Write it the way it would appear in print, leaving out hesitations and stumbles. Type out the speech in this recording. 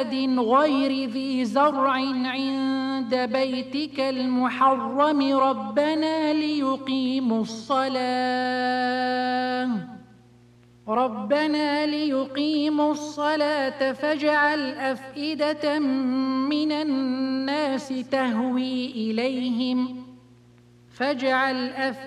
واد غير ذي زرع عند بيتك المحرم ربنا ليقيموا الصلاة فاجعل أفئدة من الناس تهوي إليهم